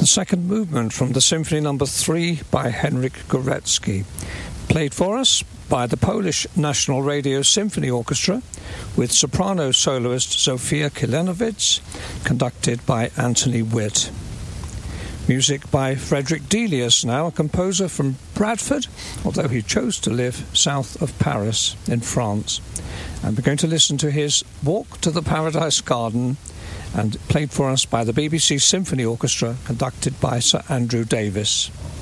the second movement from the Symphony No. 3 by Henryk Górecki, played for us by the Polish National Radio Symphony Orchestra with soprano soloist Zofia Kilenowicz, conducted by Anthony Witt. Music by Frederick Delius, now a composer from Bradford, although he chose to live south of Paris in France. And we're going to listen to his Walk to the Paradise Garden, and played for us by the BBC Symphony Orchestra, conducted by Sir Andrew Davis.